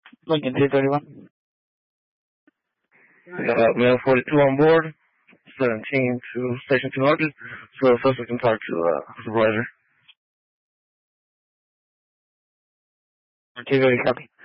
Lincoln 231. Male 42 on board, 17 to Station 200, so suspect can talk to supervisor. 230, copy.